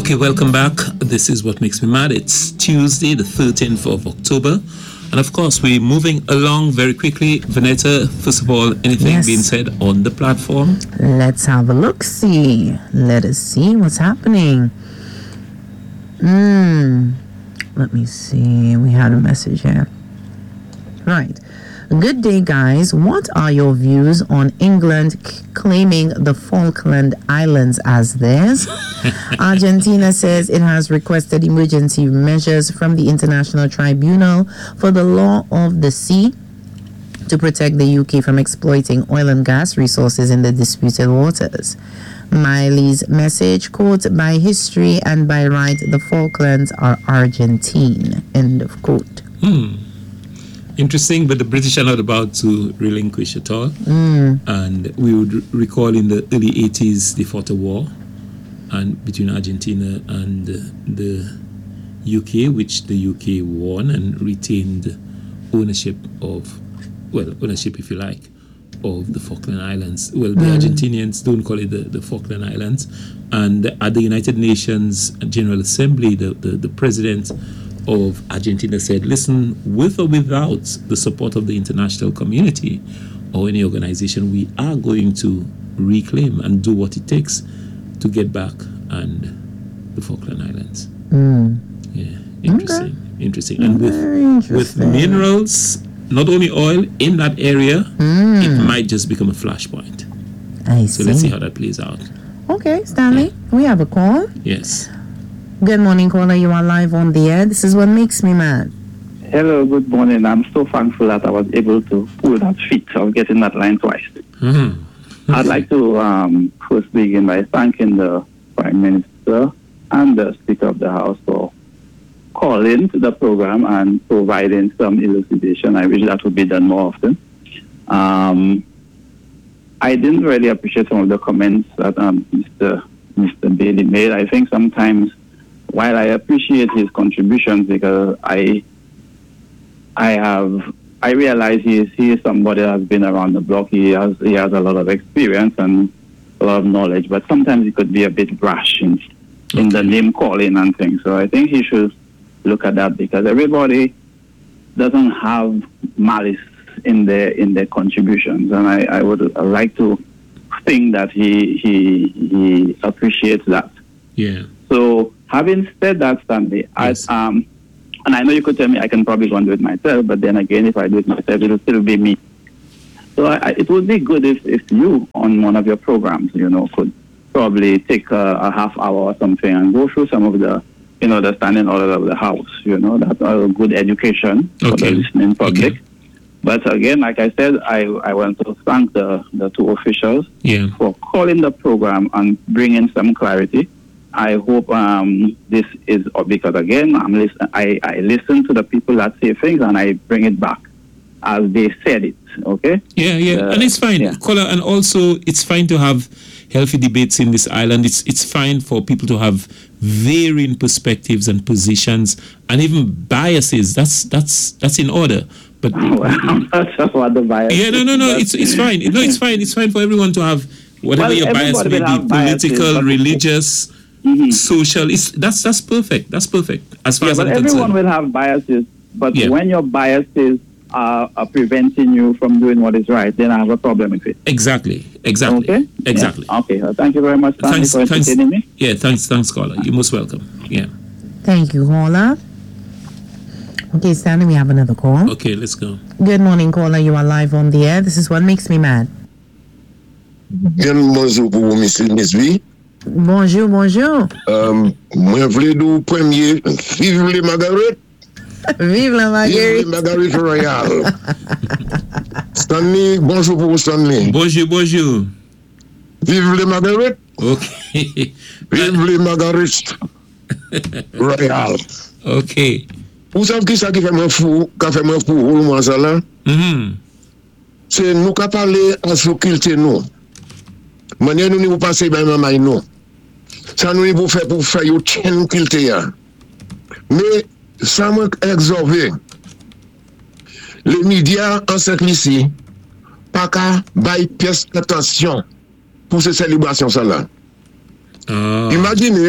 Okay, welcome back. This is What Makes Me Mad. It's Tuesday, the 13th of October. And of course, we're moving along very quickly. Vanetta, first of all, anything being said on the platform? Let's have a look. Let us see what's happening. Let me see. We had a message here. Right. Good day, guys. What are your views on England claiming the Falkland Islands as theirs? Argentina says it has requested emergency measures from the International Tribunal for the Law of the Sea to protect the UK from exploiting oil and gas resources in the disputed waters. Miley's message, quote, by history and by right, the Falklands are Argentine, end of quote. Interesting, but the British are not about to relinquish at all. And we would recall in the early 80s, they fought a war and between Argentina and the UK, which the UK won and retained ownership, if you like, of the Falkland Islands. Well, the Argentinians don't call it the Falkland Islands. And at the United Nations General Assembly, the president of Argentina said, listen, with or without the support of the international community or any organization, we are going to reclaim and do what it takes to get back and the Falkland Islands. Yeah, interesting. Okay. Interesting. And with minerals, not only oil, in that area, it might just become a flashpoint. I see. So let's see how that plays out. Okay, Stanley, we have a call. Yes. Good morning, caller. You are live on the air. This is What Makes Me Mad. Hello, good morning. I'm so thankful that I was able to pull that feat of getting that line twice. I'd like to first begin by thanking the Prime Minister and the Speaker of the House for calling to the program and providing some elucidation. I wish that would be done more often. I didn't really appreciate some of the comments that Mr. Bailey made. I think sometimes, while I appreciate his contributions, because I realize he is somebody that has been around the block. He has a lot of experience and a lot of knowledge, but sometimes he could be a bit brash in the name calling and things. So I think he should look at that, because everybody doesn't have malice in their contributions, and I would like to think that he appreciates that. Yeah. So having said that, Stanley, yes. And I know you could tell me I can probably go and do it myself, but then again, if I do it myself, it'll still be me. So it would be good if you, on one of your programs, could probably take a half hour or something and go through some of the, the standing order of the House. That's a good education for the listening public. Okay. But again, like I said, I want to thank the two officials for calling the program and bringing some clarity. I hope this is, because again, I listen to the people that say things and I bring it back as they said it, okay? Yeah, and it's fine, Kola, and also it's fine to have healthy debates in this island. It's fine for people to have varying perspectives and positions and even biases. That's in order. But I'm not sure what the bias is. No, it's fine. No, it's fine. It's fine for everyone to have whatever your bias may be, political, religious, social. That's perfect. That's perfect. As far as I'm concerned. Everyone will have biases, but when your biases are preventing you from doing what is right, then I have a problem with it. Exactly. Okay? Exactly. Yeah. Okay. Thank you very much, Stanley, for entertaining me. Yeah, thanks, caller. You're most welcome. Yeah. Thank you, caller. Okay, Stanley, we have another call. Okay, let's go. Good morning, caller. You are live on the air. This is What Makes Me Mad. Bonjour pour Miss B. Bonjour. Moi, voulais du premier. Vive les Margaret. Vive la Marguerite. Vive les Marguerite Royale. Stanley, bonjour pour Stanley. Bonjour. Vive les Margaret. Okay. Vive les Marguerite Royale. Okay. Vous savez qui ça qui fait moi fou, moi ça là? C'est nous qui parler à ce qu'il te nous. Manière nous passer ben maman nous. Ça nous pour faire yo tien qu'il te ya. Mais ça m'a exorvé. Les médias en cercle ici pas qu'à bailler pièce d'attention pour ces célébrations ça là. Imaginez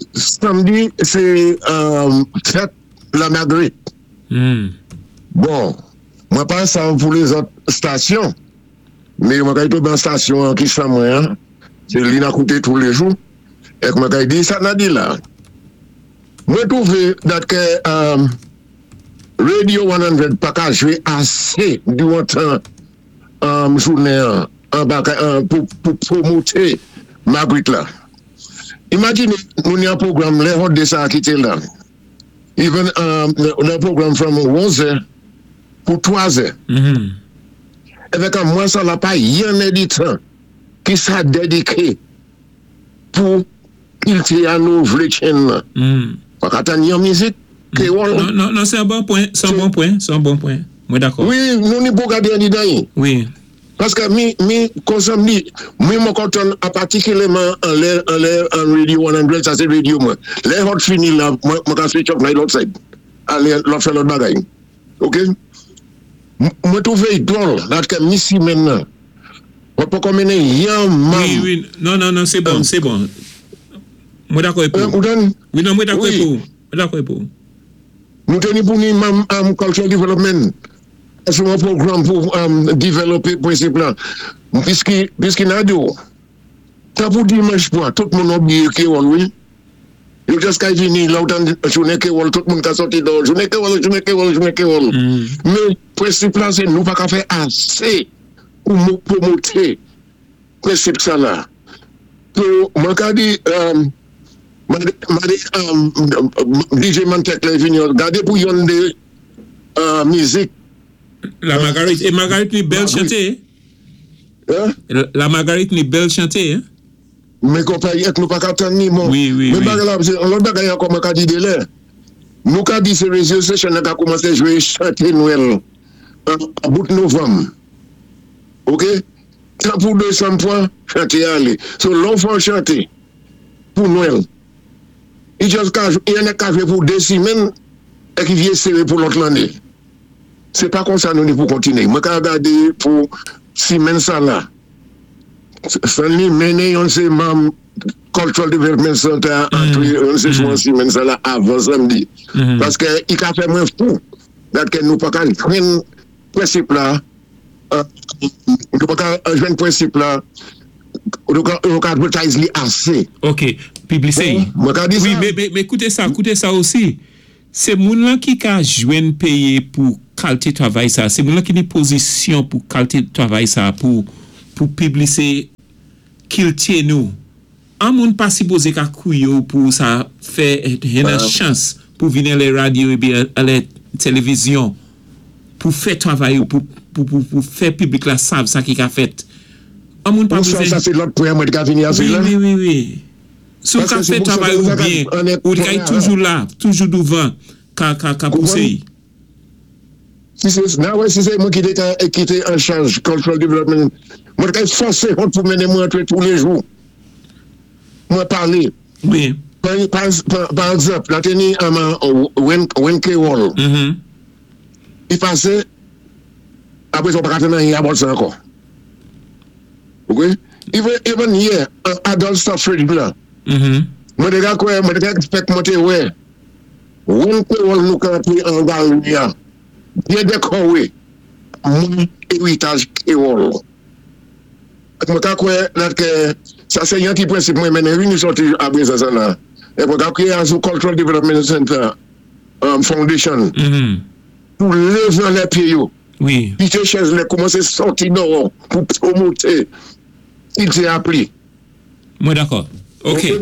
samedi, c'est fête la Marguerite. Bon, moi pas ça pour les autres stations, mais moi quand je suis dans la station qui sont moi, c'est l'ina coûté tous les jours. Et moi quand je dis ça, n'a dit là. Moi trouve que Radio 100 pas qu'à jouer assez durant journée pour promouvoir Marguerite là. Imaginez, nous avons un programme, les routes de ça qui étaient là. Even le programme from 11h pour 3h. Avec un mois, ça n'a pas un éditeur qui s'est dédié pour qu'il à nous chaînes. Pas qu'attendre une musique. Non, c'est un bon point. C'est un bon point. Moi, d'accord. Oui, nous ne pouvons pas garder un idée. Oui. Parce que consomme moi quand on particulièrement en radio 100 ça c'est radio moi les hot fini là moi quand switch off là l'autre side aller l'autre faire l'autre bagaille. OK, moi trouve drôle là que ici maintenant on peut comme oui non c'est bon moi d'accord pour oui non moi d'accord pour nous tenons pour nous cultural development. C'est un programme pour développer principe là. Puisqu'il n'a dit, t'as pour dimanche pour tout le monde oublié que oui. Il juste qu'à venir là où journée que tout le monde a sorti dehors. Journée que mais principe là c'est nous pas qu'à faire assez pour promouvoir principe ça là. Donc moi qu'a dit DJ Mantek là venir regarder pour yon de musique. La Marguerite, et Marguerite ni belle chantée. La Marguerite ni belle chantée, hein? Mais compagnie, nous pas qu'attendre ni mon. Oui. Mais l'autre bagaille comme qu'a dit de l'air. Nous qu'a dit c'est réseaux sociaux qui a commencé à jouer chanter Noël en bout de novembre. OK? Tant pour 200 points, chanter aller. So l'enfant chanter pour Noël. Il y en a qu'à jouer pour 2 semaines et qui vient serrer pour l'autre année. C'est pas comme ça nous pour continuer. Moi quand regarder pour 6 semaines ça là. Fanny mener on c'est mam cultural development center entre on c'est 6 semaines ça là avant samedi. Parce que il a fait moins fou. Que nous pas qu'à joindre principe là. Nous pas qu'à joindre principe là. On advertise li assez. OK, publicité. Oui, mais écoutez ça aussi. C'est moun qui a joindre payer pour qualité travail ça, c'est moun qui a une position pour qualité travail ça pour publier qu'il tient nous. Un moun pas supposé qu'à couillou pour ça faire une chance pour venir les radios et bien à la télévision pour faire travail pour faire public la savent ça qui a fait. Un moun pas besoin ça c'est l'autre point moi qui a venir à cela. Oui. Si on fait travail ou bien, ou est toujours là, toujours devant, qu'à pousser. Si c'est moi qui était en charge cultural development, moi je suis forcé pour mener moi tous les jours. Moi parler. Oui. Par exemple, la tenue à Wenke Wall. Il passait, après on pas attendre à ça encore. OK? Even here, adult stuff ready là. Moi déjà quoi, moi déjà expect monter ouais. Wenke Wall nous quand en galerie. Bien décoré. Mon héritage Kéol. Je crois que ça c'est un petit principe, mais nous sortir à Brésil là. Et pour créer un Cultural Development Center Foundation. Pour lever les pieds. Oui. Puis ces chaises les commencer à sortir dehors pour promouvoir. Il s'est appelé. Moi d'accord. OK.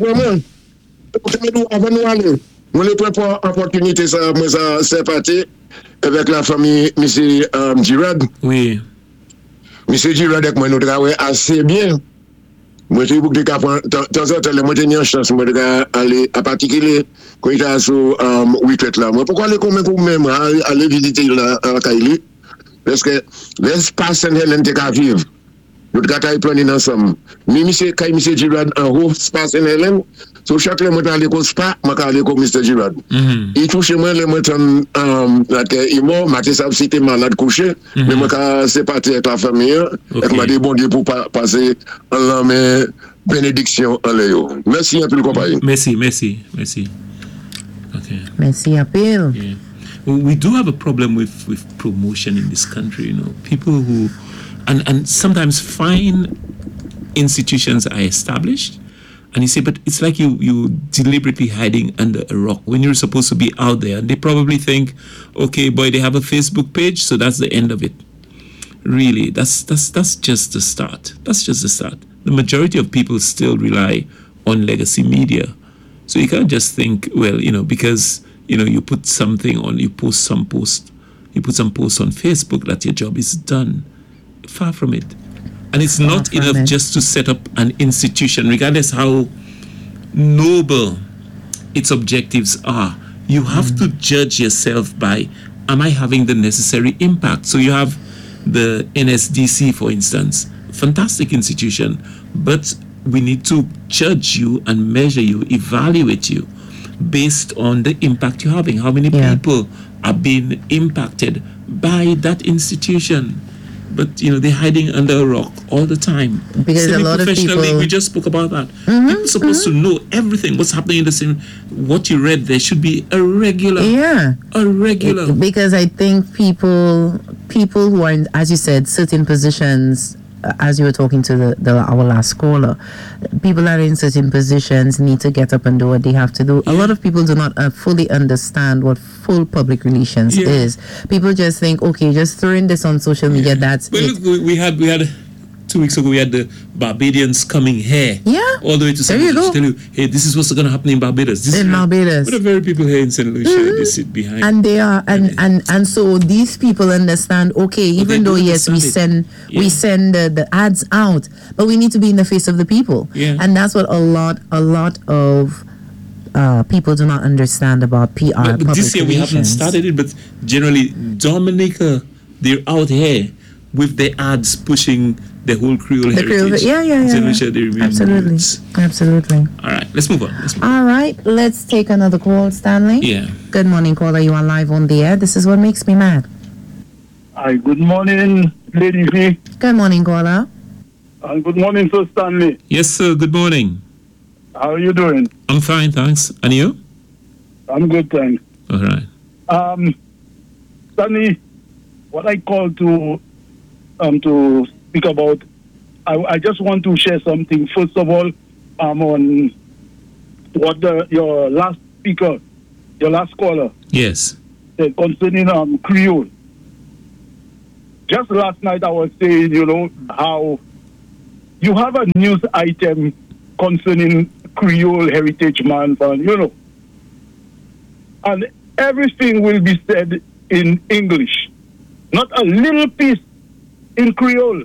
Avant nous aller, nous les préparons opportunité ça, moi ça c'est parti. Avec la famille M. Girard. Oui. M. Girard avec moi, nous travaillons assez bien. Moi, je suis beaucoup de temps en temps, moi, j'ai une chance, moi, d'aller, à particulier, quand il est sur week-end là. Moi, pourquoi aller comme même, aller visiter la Kaili? Parce que l'espace Saint-Hélène, tu as vivre. Nous avons plané ensemble. Mais M. Girard, en haut, espace Saint-Hélène, so chaque fois que je suis allé au spa, je suis allé au Mr. Girard. Il touche moi, les mots il m'a dit c'était malade couché, mais moi, c'est parti avec la famille, et m'a dit bon Dieu pour passer en l'an, mais bénédiction en l'air. Merci un peu, compagnie. Merci. Okay. Merci appeal. Yeah. Well, we do have a problem with promotion in this country, People who, and sometimes fine institutions are established, and you say, but it's like you deliberately hiding under a rock when you're supposed to be out there. And they probably think, okay, boy, they have a Facebook page, so that's the end of it. Really, that's just the start. That's just the start. The majority of people still rely on legacy media. So you can't just think, well, because, you put something on, you put some posts on Facebook that your job is done. Far from it. And it's not enough just to set up an institution, regardless how noble its objectives are. You have to judge yourself by, am I having the necessary impact? So you have the NSDC, for instance, fantastic institution, but we need to judge you and measure you, evaluate you based on the impact you're having. How many people are being impacted by that institution? But they're hiding under a rock all the time. Because a lot of people, we just spoke about that. People are supposed to know everything, what's happening in the same. What you read there should be a regular. Yeah, a regular. Because I think people who are in, as you said, certain positions. As you were talking to our last caller, people that are in certain positions need to get up and do what they have to do. A lot of people do not fully understand what full public relations is. People just think, okay, just throwing this on social media, that's but it. Look, we had 2 weeks ago, we had the Barbadians coming here. Yeah. All the way to St. Lucia to tell you, hey, this is what's going to happen in Barbados. Barbados. But the very people here in St. Lucia, they sit behind. And they are, and so these people understand, okay, even though, yes, we send the ads out, but we need to be in the face of the people. Yeah. And that's what a lot of people do not understand about PR. But this year we haven't started it, but generally, Dominica, they're out here with the ads pushing the whole Creole heritage. Absolutely. All right, let's move on. All right, let's take another call, Stanley. Yeah. Good morning, caller. You are live on the air. This is what makes me mad. Hi, good morning, Lady V. Good morning, caller. Good morning, Sir Stanley. Yes, sir. Good morning. How are you doing? I'm fine, thanks. And you? I'm good, thanks. All right. Stanley, what I called to speak about, I just want to share something. First of all, on what your last speaker, your last caller, yes, said concerning Creole. Just last night I was saying, how you have a news item concerning Creole Heritage Month, and and everything will be said in English, not a little piece in Creole.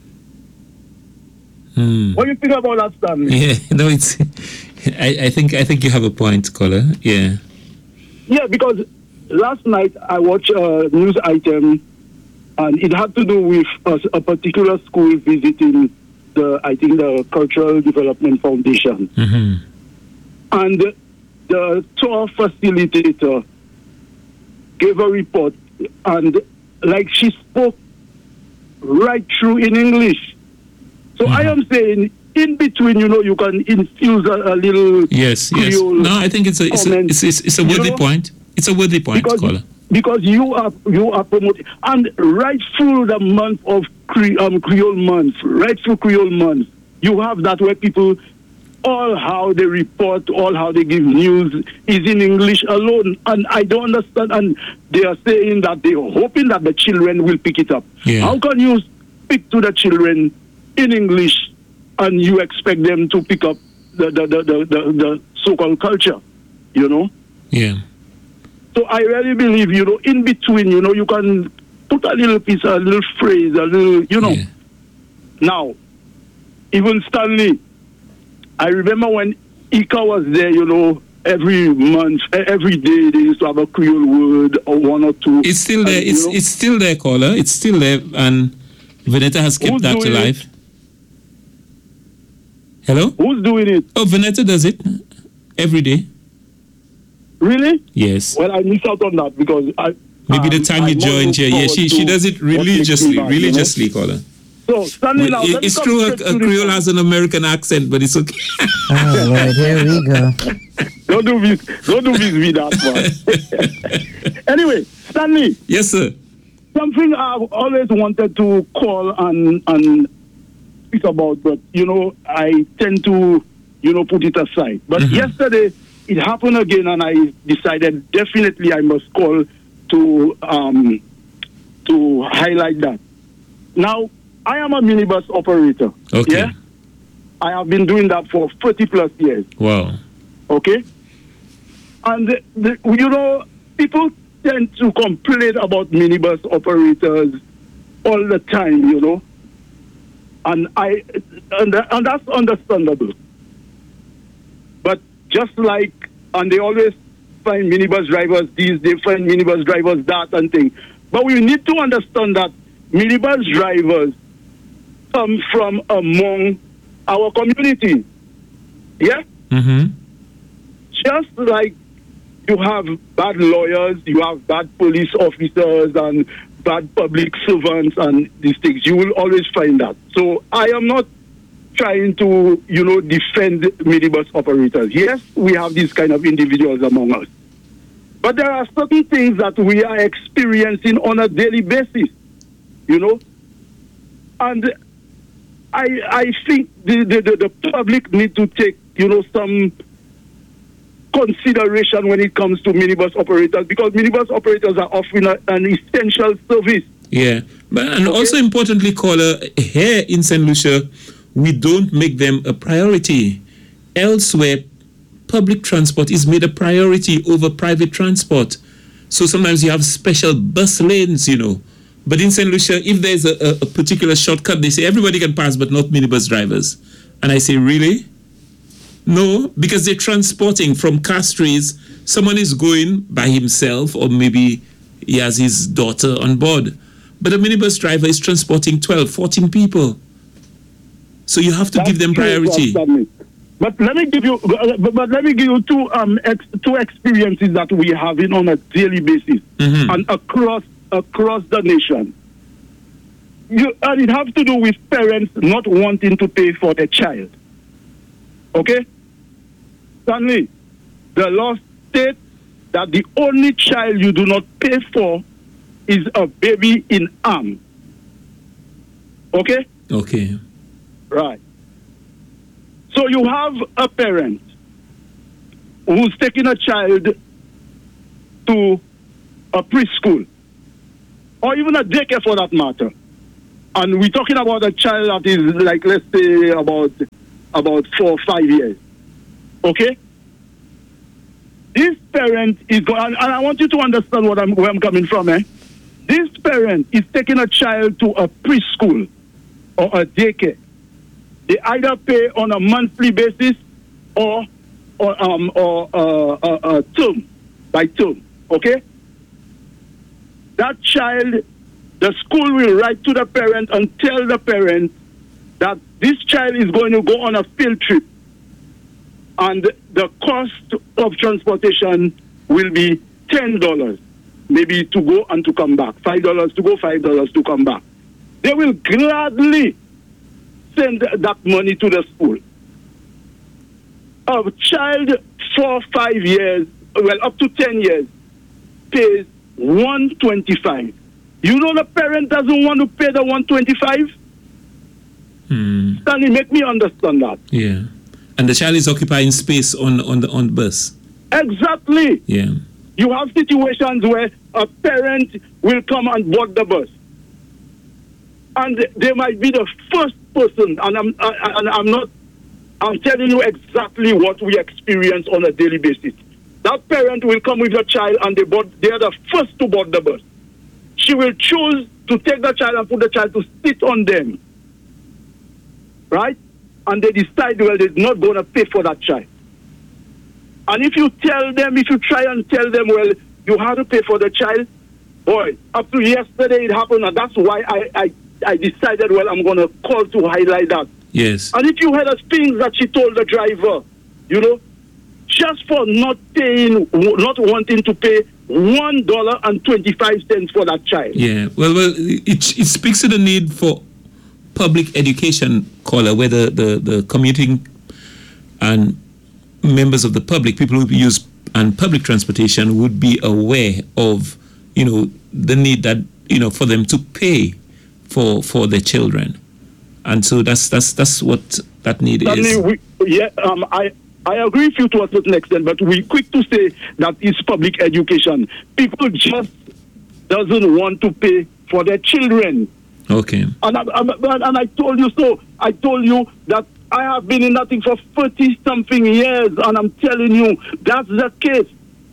What do you think about that, Stanley? Yeah, no, it's. I think you have a point, caller. Yeah. Yeah, because last night I watched a news item, and it had to do with a particular school visiting the Cultural Development Foundation, and the tour facilitator gave a report, and like she spoke right through in English. So I am saying, in between, you can infuse a little. Yes. No, I think it's a worthy point. It's a worthy point, caller. Because you are promoting, and right through the month of Creole month, right through Creole month, you have that where people, all how they report, all how they give news is in English alone, and I don't understand. And they are saying that they're hoping that the children will pick it up. Yeah. How can you speak to the children in English and you expect them to pick up the so-called culture? Yeah. So I really believe, in between, you can put a little piece, a little phrase, a little, Yeah. Now, even Stanley, I remember when Ika was there, every month, every day they used to have a Creole word or one or two. It's still there. It's still there, caller. It's still there, and Veneta has kept that alive. Hello? Who's doing it? Oh, Veneta does it every day. Really? Yes. Well, I missed out on that because maybe the time you joined here. Yeah, she does it religiously, caller. So, Stanley, now, let me it's come true, straight a to the Creole point. has an American accent, but it's okay. Oh, Lord, here we go. Don't do with that one. Anyway, Stanley, Yes, sir. something I've always wanted to call and speak about, but, I tend to, put it aside. But yesterday, it happened again, and I decided definitely I must call to highlight that. Now, I am a minibus operator. Okay. Yeah? I have been doing that for 30 plus years. Wow. Okay? And, people tend to complain about minibus operators all the time, and that's understandable. But just like, and they always find minibus drivers this, they find minibus drivers that and things. But we need to understand that minibus drivers come from among our community. Yeah? Mm-hmm. Just like you have bad lawyers, you have bad police officers and bad public servants and these things. You will always find that. So I am not trying to, defend minibus operators. Yes, we have these kind of individuals among us. But there are certain things that we are experiencing on a daily basis, And I think the public need to take, some consideration when it comes to minibus operators, because minibus operators are offering an essential service. Yeah. And also importantly, caller, here in St. Lucia, we don't make them a priority. Elsewhere, public transport is made a priority over private transport. So sometimes you have special bus lanes, But in St. Lucia, if there's a particular shortcut, they say everybody can pass, but not minibus drivers. And I say, really? No, because they're transporting from Castries. Someone is going by himself, or maybe he has his daughter on board. But a minibus driver is transporting 12, 14 people. So you have to give them priority. But let me give you, two experiences that we have on a daily basis and across the nation. And it has to do with parents not wanting to pay for their child. Okay? Stanley, the law states that the only child you do not pay for is a baby in arms. Okay? Okay. Right. So you have a parent who's taking a child to a preschool, or even a daycare for that matter. And we're talking about a child that is like, let's say, about 4 or 5 years. Okay? This parent is going, and I want you to understand where I'm coming from, This parent is taking a child to a preschool or a daycare. They either pay on a monthly basis or term by term. Okay? That child, the school will write to the parent and tell the parent that this child is going to go on a field trip, and the cost of transportation will be $10, maybe to go and to come back. $5 to go, $5 to come back. They will gladly send that money to the school. A child 4, 5 years, up to 10 years, pays $125. The parent doesn't want to pay the $125? Stanley, make me understand that. Yeah. And the child is occupying space on the bus. Exactly. Yeah. You have situations where a parent will come and board the bus, and they might be the first person. And I'm telling you exactly what we experience on a daily basis. That parent will come with the child, and they are the first to board the bus. She will choose to take the child and put the child to sit on them, right? And they decide, well, they're not going to pay for that child. And if you try and tell them, well, you have to pay for the child, boy, up to yesterday it happened, and that's why I decided, well, I'm going to call to highlight that. Yes. And if you had the things that she told the driver, just for not wanting to pay $1.25 for that child. Yeah. Well, it speaks to the need for public education, caller, whether the commuting and members of the public, people who use and public transportation, would be aware of, the need that, for them to pay for their children. And so that's what that need is. I agree with you to a certain extent, but we're quick to say that it's public education. People just doesn't want to pay for their children. Okay. And I told you so. I told you that I have been in that thing for 30-something years, and I'm telling you, that's the case.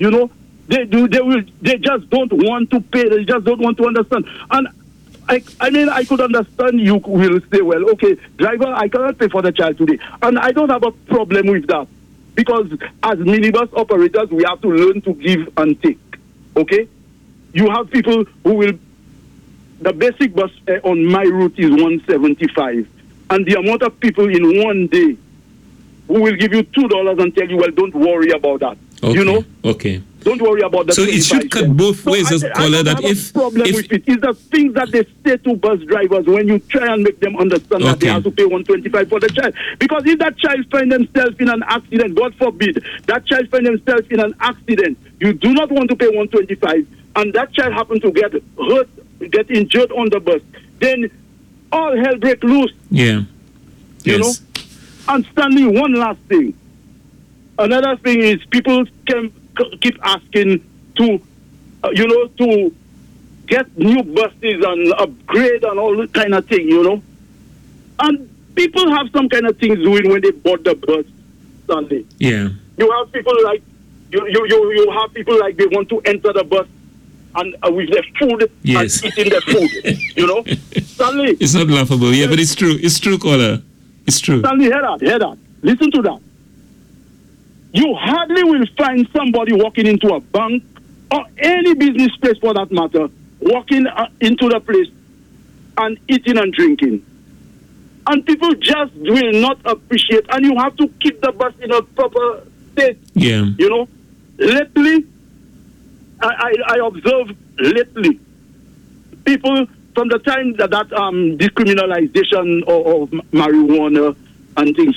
They just don't want to pay. They just don't want to understand. And I could understand you will say, well, okay, driver, I cannot pay for the child today. And I don't have a problem with that. Because as minibus operators, we have to learn to give and take. Okay? You have people who will... The basic bus fare on my route is 175. And the amount of people in one day who will give you $2 and tell you, well, don't worry about that. Okay. Okay. Don't worry about that. So it should cut both ways, as caller. That if problem with it is the things that they say to bus drivers when you try and make them understand that they have to pay 125 for the child. Because if that child finds themselves in an accident, God forbid, that child finds themselves in an accident, you do not want to pay 125, and that child happens to get hurt, get injured on the bus, then all hell break loose. Yeah. You know. And Stanley, one last thing. Another thing is people can keep asking to, to get new buses and upgrade and all that kind of thing, And people have some kind of things doing when they bought the bus, Sunday. Yeah. You have people like, you have people like they want to enter the bus and with their food and eating their food, Stanley. It's not laughable, but it's true. It's true, caller. It's true. Stanley, hear that. Listen to that. You hardly will find somebody walking into a bank or any business place for that matter, walking into the place and eating and drinking. And people just will not appreciate, and you have to keep the bus in a proper state. Yeah. Lately, I observe lately, people from the time that decriminalization of marijuana and things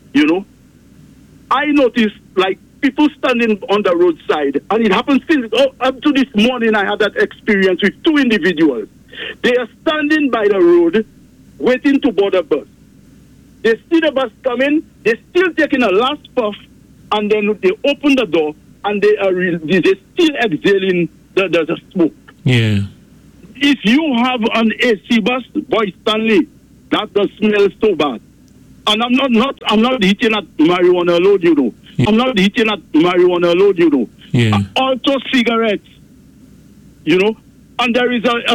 I noticed like people standing on the roadside, and it happens since up to this morning. I had that experience with two individuals. They are standing by the road waiting to board a bus. They see the bus coming, they're still taking a last puff, and then they open the door and they're still exhaling the smoke. Yeah. If you have an AC bus, boy Stanley, that does smell so bad. And I'm not hitting at marijuana alone, Yeah. I'm not hitting at marijuana alone, Yeah. Also cigarettes, and there is a